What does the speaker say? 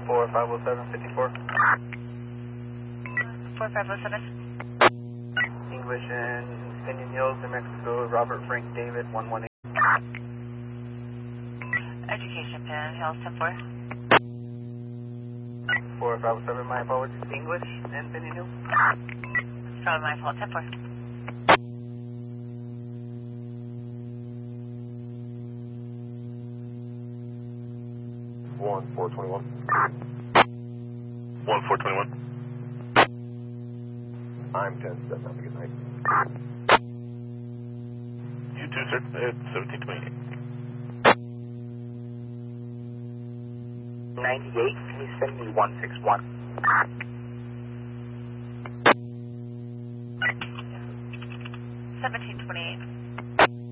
450754. 4507. English in Indian Hills, New Mexico, Robert Frank David 118. Education Pan Hills 104. 4507, my apologies. English in Indian Hills. Probably my fault, 104. 1421. 1421. I'm 10-7. Have a good night. You too, sir. It's 1728. 98, can you send me 161? 1728.